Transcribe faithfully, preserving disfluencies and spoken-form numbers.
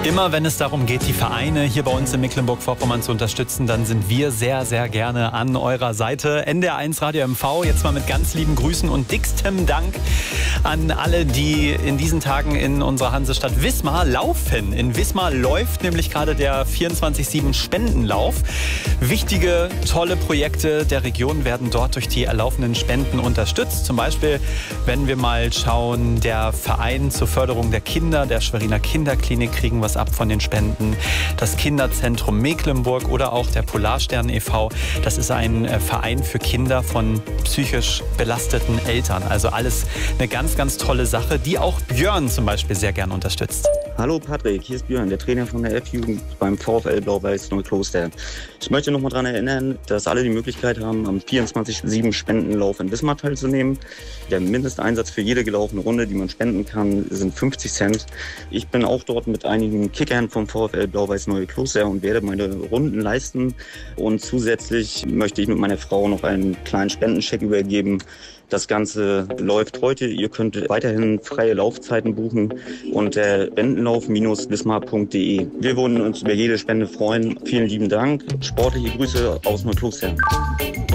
Immer wenn es darum geht, die Vereine hier bei uns in Mecklenburg-Vorpommern zu unterstützen, dann sind wir sehr, sehr gerne an eurer Seite. N D R eins Radio M V, jetzt mal mit ganz lieben Grüßen und dickstem Dank an alle, die in diesen Tagen in unserer Hansestadt Wismar laufen. In Wismar läuft nämlich gerade der vierundzwanzig sieben Spendenlauf. Wichtige, tolle Projekte der Region werden dort durch die erlaufenden Spenden unterstützt. Zum Beispiel, wenn wir mal schauen, der Verein zur Förderung der Kinder, der Schweriner Kinderklinik, kriegen was ab von den Spenden. Das Kinderzentrum Mecklenburg oder auch der Polarstern e V. Das ist ein Verein für Kinder von psychisch belasteten Eltern. Also alles eine ganz, ganz tolle Sache, die auch Björn zum Beispiel sehr gern unterstützt. Hallo Patrick, hier ist Björn, der Trainer von der F-Jugend beim VfL Blau-Weiß Neukloster. Ich möchte noch mal daran erinnern, dass alle die Möglichkeit haben, am vierundzwanzig sieben Spendenlauf in Wismar teilzunehmen. Der Mindesteinsatz für jede gelaufene Runde, die man spenden kann, sind fünfzig Cent. Ich bin auch dort mit einigen Kickern vom VfL Blau-Weiß Neukloster und werde meine Runden leisten. Und zusätzlich möchte ich mit meiner Frau noch einen kleinen Spendencheck übergeben. Das Ganze läuft heute. Ihr könnt weiterhin freie Laufzeiten buchen unter spendenlauf Bindestrich wismar Punkt de. Wir würden uns über jede Spende freuen. Vielen lieben Dank. Sportliche Grüße aus Neukloster.